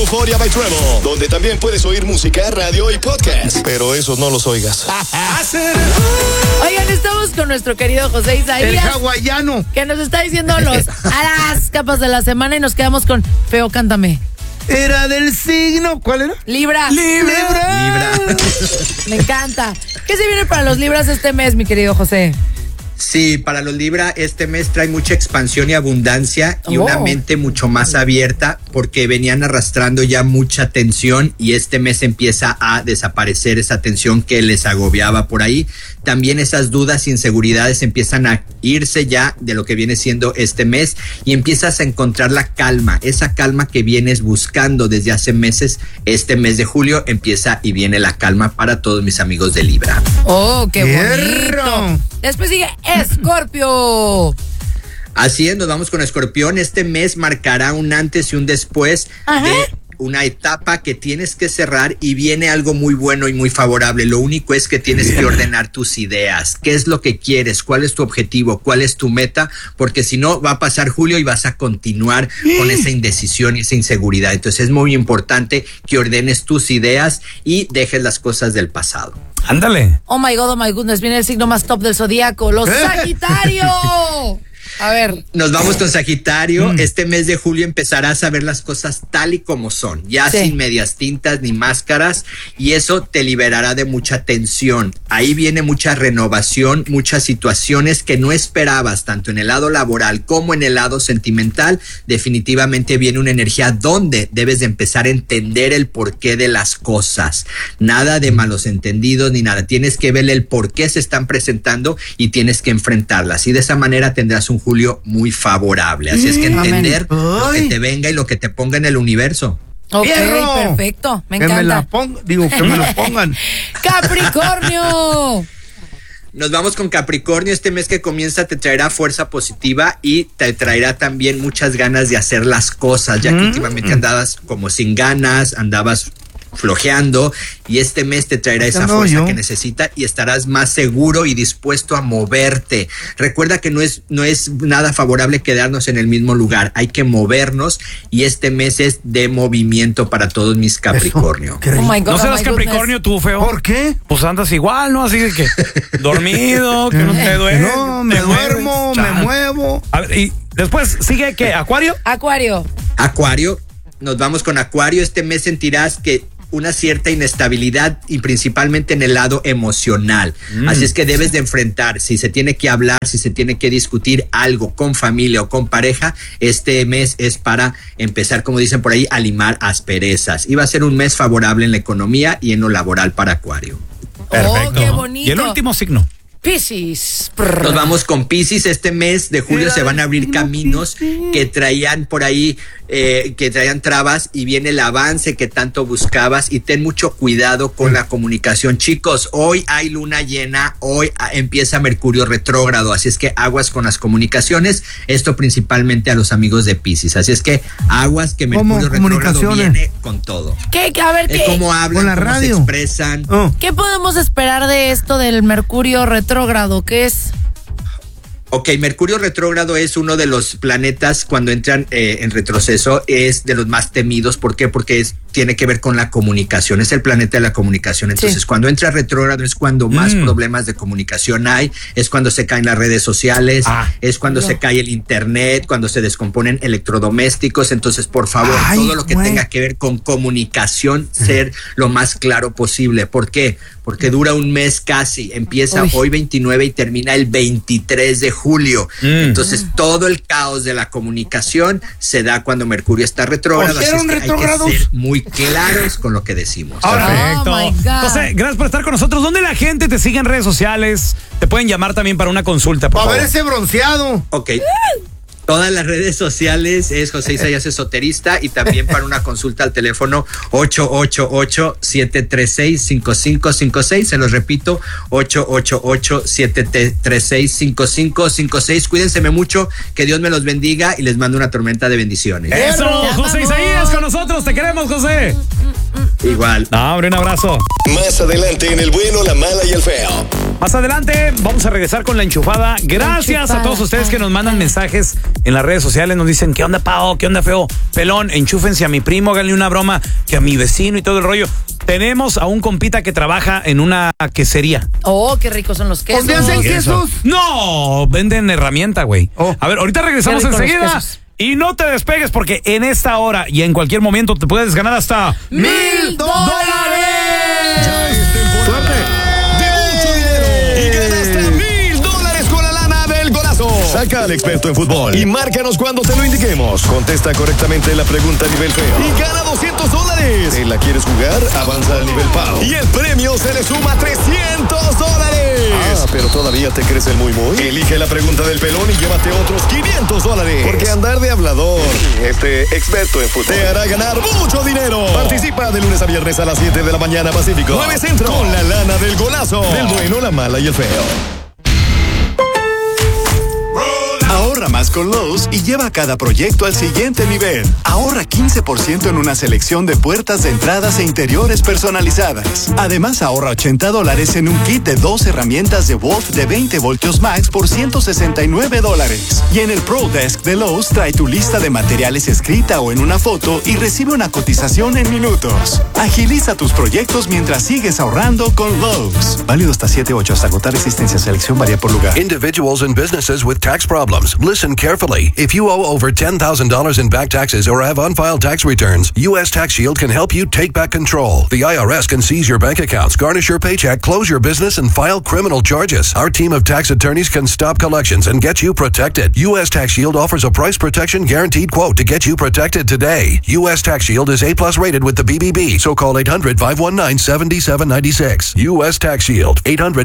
Euforia by Treble, donde también puedes oír música, radio y podcast. Pero esos no los oigas. Oigan, estamos con nuestro querido José Isaías. El hawaiano. Que nos está diciendo las capas de la semana y nos quedamos con Feo, cántame. Era del signo. ¿Cuál era? Libra. Libra. Me encanta. ¿Qué se viene para los Libras este mes, mi querido José? Sí, para los Libra este mes trae mucha expansión y abundancia y una mente mucho más abierta porque venían arrastrando ya mucha tensión y este mes empieza a desaparecer esa tensión que les agobiaba por ahí. También esas dudas e inseguridades empiezan a irse ya de lo que viene siendo este mes y empiezas a encontrar la calma, esa calma que vienes buscando desde hace meses. Este mes de julio empieza y viene la calma para todos mis amigos de Libra. ¡Oh, qué bonito! Después sigue Escorpio. Así es, nos vamos con Escorpión. Este mes marcará un antes y un después de una etapa que tienes que cerrar y viene algo muy bueno y muy favorable. Lo único es que tienes que ordenar tus ideas. ¿Qué es lo que quieres? ¿Cuál es tu objetivo? ¿Cuál es tu meta? Porque si no, va a pasar julio y vas a continuar con esa indecisión y esa inseguridad. Entonces es muy importante que ordenes tus ideas y dejes las cosas del pasado. Ándale. Oh my goodness, viene el signo más top del zodíaco, los Sagitario. A ver. Nos vamos con Sagitario. Este mes de julio empezarás a ver las cosas tal y como son, ya sin medias tintas ni máscaras, y eso te liberará de mucha tensión. Ahí viene mucha renovación, muchas situaciones que no esperabas, tanto en el lado laboral como en el lado sentimental. Definitivamente viene una energía donde debes de empezar a entender el porqué de las cosas. Nada de malos entendidos ni nada. Tienes que ver el por qué se están presentando y tienes que enfrentarlas. Y de esa manera tendrás un julio muy favorable. Así es que entender lo que te venga y lo que te ponga en el universo. Ok, perfecto. Me encanta. Que me lo pongan. Capricornio. Nos vamos con Capricornio. Este mes que comienza te traerá fuerza positiva y te traerá también muchas ganas de hacer las cosas, ya que últimamente andabas como sin ganas, andabas flojeando, y este mes te traerá esa fuerza que necesita y estarás más seguro y dispuesto a moverte. Recuerda que no es nada favorable quedarnos en el mismo lugar, hay que movernos y este mes es de movimiento para todos mis Capricornio. Oh my God, ¿No serás Capricornio tú, Feo? ¿Por qué? Pues andas igual, ¿no? Así de que dormido, que no te duermes. No, me duermo, me muevo. A ver, y después sigue, ¿qué? ¿Acuario? Acuario, nos vamos con Acuario. Este mes sentirás que una cierta inestabilidad y principalmente en el lado emocional. Así es que debes de enfrentar, si se tiene que hablar, si se tiene que discutir algo con familia o con pareja, este mes es para empezar, como dicen por ahí, a limar asperezas. Y va a ser un mes favorable en la economía y en lo laboral para Acuario. Perfecto. Oh, qué bonito. Y el último signo. Piscis. Nos vamos con Piscis. Este mes de julio se van a abrir caminos que traían por ahí, que traían trabas, y viene el avance que tanto buscabas, y ten mucho cuidado con la comunicación. Chicos, hoy hay luna llena, hoy empieza Mercurio retrógrado, así es que aguas con las comunicaciones, esto principalmente a los amigos de Piscis, así es que aguas que Mercurio retrógrado viene con todo. A ver, ¿qué? ¿Cómo hablan, cómo se expresan? ¿Qué podemos esperar de esto del Mercurio retrógrado? ¿Qué es? Ok, Mercurio retrógrado es uno de los planetas cuando entran en retroceso, es de los más temidos. ¿Por qué? Porque tiene que ver con la comunicación, es el planeta de la comunicación. Entonces, cuando entra retrógrado es cuando más problemas de comunicación hay, es cuando se caen las redes sociales, es cuando se cae el internet, cuando se descomponen electrodomésticos. Entonces, por favor, todo lo que tenga que ver con comunicación, ser lo más claro posible. ¿Por qué? Porque dura un mes casi, empieza hoy 29 y termina el 23 de julio. Entonces, todo el caos de la comunicación se da cuando Mercurio está retrógrado. Así es que hay que ser muy claros con lo que decimos. Perfecto. Oh my God. José, gracias por estar con nosotros. ¿Dónde la gente te sigue en redes sociales? Te pueden llamar también para una consulta, por favor. A ver ese bronceado. Ok. Todas las redes sociales es José Isaías Esoterista, y también para una consulta al teléfono 888-736-5556. Se los repito, 888-736-5556. Cuídense mucho, que Dios me los bendiga y les mando una tormenta de bendiciones. Eso, José Isaías con nosotros. Te queremos, José. Igual. No, hombre, un abrazo. Más adelante en El Bueno, la Mala y el Feo. Más adelante vamos a regresar con la enchufada. Gracias a todos ustedes que nos mandan mensajes en las redes sociales. Nos dicen, ¿qué onda, Pao? ¿Qué onda, Feo? Pelón, enchúfense a mi primo, háganle una broma, que a mi vecino y todo el rollo. Tenemos a un compita que trabaja en una quesería. Oh, qué ricos son los quesos. ¿Dónde hacen quesos? No, venden herramienta, güey. Oh. A ver, ahorita regresamos Qué rico los enseguida. quesos. Y no te despegues porque en esta hora y en cualquier momento te puedes ganar hasta ¡$1,000! Ya es temporada de mucho dinero. Y gana hasta $1,000 con la lana del golazo. Saca al experto en fútbol y márcanos cuando te lo indiquemos. Contesta correctamente la pregunta a nivel Feo y gana $200. ¿Te la quieres jugar? Avanza al nivel Pau y el premio se le suma $300. Ah, pero todavía te crees el muy. Elige la pregunta del pelón y llévate otros $500. Porque andar de hablador, experto en fútbol, te hará ganar mucho dinero. Participa de lunes a viernes a las 7 de la mañana Pacífico, 9 Centro, con la lana del golazo. Del bueno, la mala y el feo. Ahorra más con Lowe's y lleva cada proyecto al siguiente nivel. Ahorra 15% en una selección de puertas de entradas e interiores personalizadas. Además, ahorra $80 en un kit de 2 herramientas de Wolf de 20 voltios max por $169. Y en el Pro Desk de Lowe's trae tu lista de materiales escrita o en una foto y recibe una cotización en minutos. Agiliza tus proyectos mientras sigues ahorrando con Lowe's. Válido hasta 7/8 hasta agotar existencia. Selección varía por lugar. Individuals and businesses with tax problems. Listen carefully. If you owe over $10,000 in back taxes or have unfiled tax returns, U.S. Tax Shield can help you take back control. The IRS can seize your bank accounts, garnish your paycheck, close your business, and file criminal charges. Our team of tax attorneys can stop collections and get you protected. U.S. Tax Shield offers a price protection guaranteed quote to get you protected today. U.S. Tax Shield is A+ rated with the BBB, so call 800-519-7796. U.S. Tax Shield,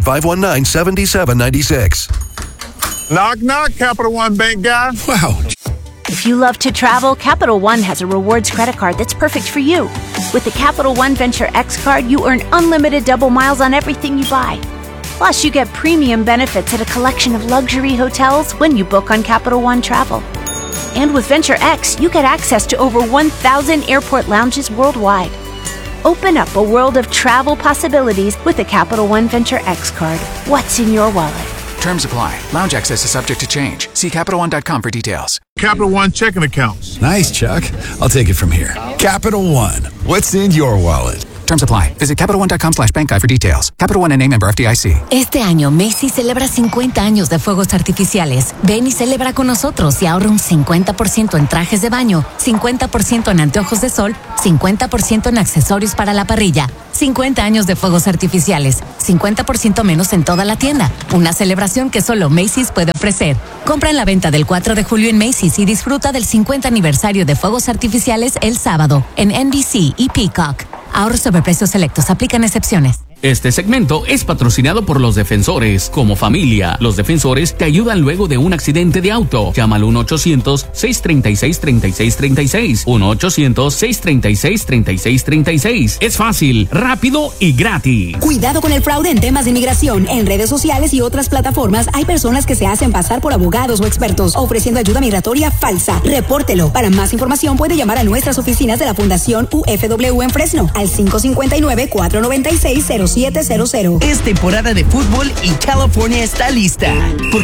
800-519-7796. Knock, knock, Capital One Bank guy. Wow. If you love to travel, Capital One has a rewards credit card that's perfect for you. With the Capital One Venture X card, you earn unlimited double miles on everything you buy. Plus, you get premium benefits at a collection of luxury hotels when you book on Capital One Travel. And with Venture X, you get access to over 1,000 airport lounges worldwide. Open up a world of travel possibilities with the Capital One Venture X card. What's in your wallet? Terms apply. Lounge access is subject to change. See CapitalOne.com for details. Capital One checking accounts. Nice, Chuck. I'll take it from here. Capital One. What's in your wallet? Terms apply. Visit CapitalOne.com/bankguide for details. Capital One and a member FDIC. Este año Macy's celebra 50 años de fuegos artificiales. Ven y celebra con nosotros y ahorra un 50% en trajes de baño, 50% en anteojos de sol, 50% en accesorios para la parrilla. 50 años de fuegos artificiales, 50% menos en toda la tienda. Una celebración que solo Macy's puede ofrecer. Compra en la venta del 4 de julio en Macy's y disfruta del 50 aniversario de fuegos artificiales el sábado en NBC y Peacock. Ahorros sobre precios selectos. Aplican excepciones. Este segmento es patrocinado por Los Defensores. Como familia, Los Defensores te ayudan luego de un accidente de auto. Llama al 1-800-636-3636. 1-800-636-3636. Es fácil, rápido y gratis. Cuidado con el fraude en temas de inmigración. En redes sociales y otras plataformas hay personas que se hacen pasar por abogados o expertos ofreciendo ayuda migratoria falsa. Repórtelo. Para más información puede llamar a nuestras oficinas de la Fundación UFW en Fresno al 559-496-0700. Es temporada de fútbol y California está lista, porque